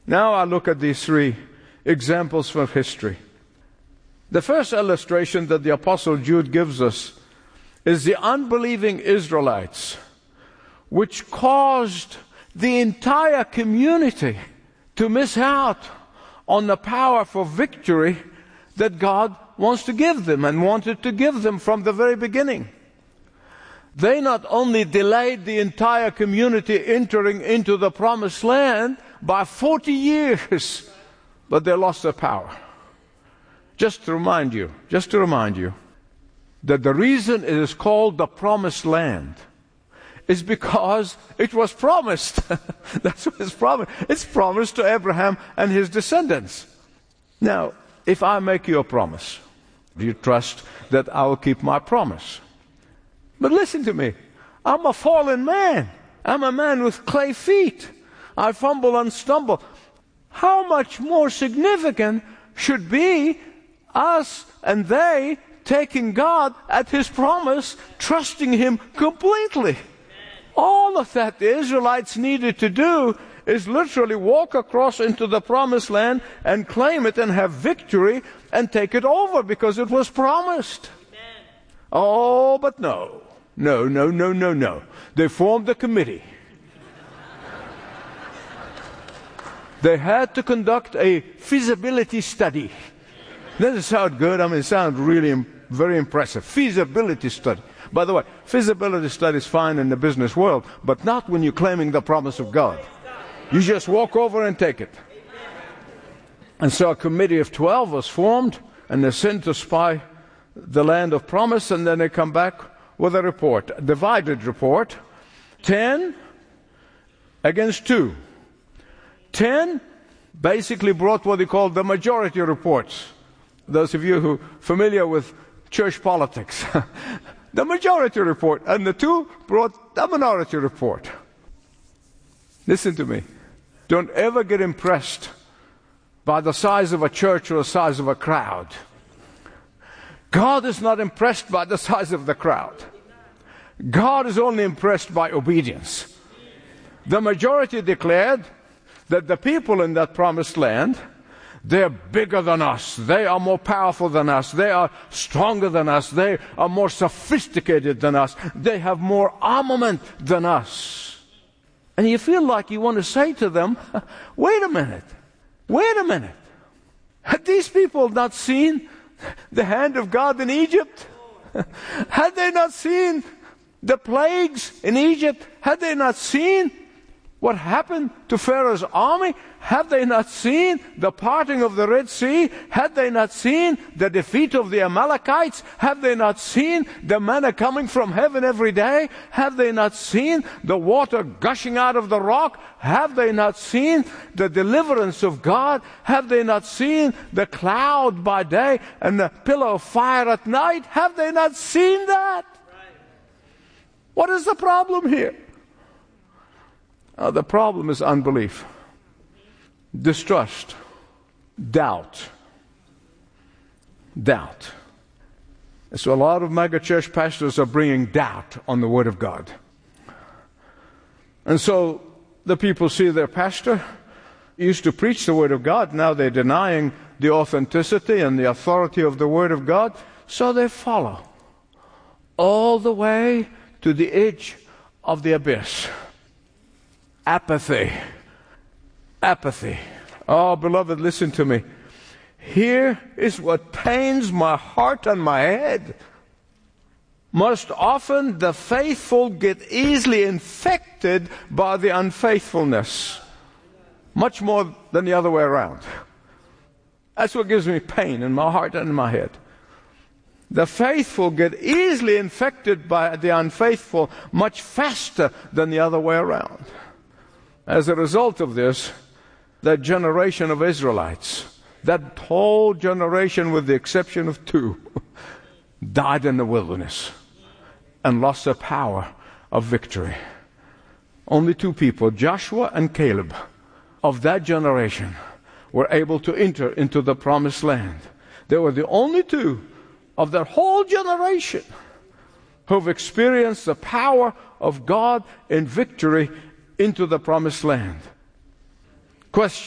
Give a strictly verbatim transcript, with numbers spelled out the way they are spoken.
Now I look at these three examples from history. The first illustration that the Apostle Jude gives us is the unbelieving Israelites, which caused the entire community to miss out on the power for victory that God wants to give them and wanted to give them from the very beginning. They not only delayed the entire community entering into the promised land by forty years, but they lost their power. Just to remind you, just to remind you, that the reason it is called the promised land is because it was promised. That's what it's promised. It's promised to Abraham and his descendants. Now, if I make you a promise, do you trust that I will keep my promise? But listen to me. I'm a fallen man. I'm a man with clay feet. I fumble and stumble. How much more significant should be us and they taking God at His promise, trusting Him completely? All of that the Israelites needed to do is literally walk across into the promised land and claim it and have victory and take it over because it was promised. Amen. Oh, but no. No, no, no, no, no. They formed a committee. They had to conduct a feasibility study. Doesn't it sound good? I mean, it sounds really im- very impressive. Feasibility study. By the way, feasibility study is fine in the business world, but not when you're claiming the promise of God. You just walk over and take it. And so a committee of twelve was formed, and they're sent to spy the land of promise, and then they come back with a report, a divided report. Ten against two. Ten basically brought what they call the majority reports. Those of you who are familiar with church politics. The majority report, and the two brought the minority report. Listen to me. Don't ever get impressed by the size of a church or the size of a crowd. God is not impressed by the size of the crowd. God is only impressed by obedience. The majority declared that the people in that promised land, they're bigger than us. They are more powerful than us. They are stronger than us. They are more sophisticated than us. They have more armament than us. And you feel like you want to say to them, wait a minute. Wait a minute. Had these people not seen the hand of God in Egypt? Had they not seen the plagues in Egypt? Had they not seen what happened to Pharaoh's army? Have they not seen the parting of the Red Sea? Had they not seen the defeat of the Amalekites? Have they not seen the manna coming from heaven every day? Have they not seen the water gushing out of the rock? Have they not seen the deliverance of God? Have they not seen the cloud by day and the pillar of fire at night? Have they not seen that? What is the problem here? Uh, the problem is unbelief, distrust, doubt. Doubt. So a lot of mega church pastors are bringing doubt on the Word of God. And so the people see their pastor used to preach the Word of God. Now they're denying the authenticity and the authority of the Word of God. So they follow all the way to the edge of the abyss. Apathy. Apathy. Oh, beloved, listen to me. Here is what pains my heart and my head. Most often, the faithful get easily infected by the unfaithfulness. Much more than the other way around. That's what gives me pain in my heart and in my head. The faithful get easily infected by the unfaithful much faster than the other way around. As a result of this, that generation of Israelites, that whole generation with the exception of two, died in the wilderness and lost their power of victory. Only two people, Joshua and Caleb, of that generation were able to enter into the promised land. They were the only two of that whole generation who've experienced the power of God in victory into the promised land. Question.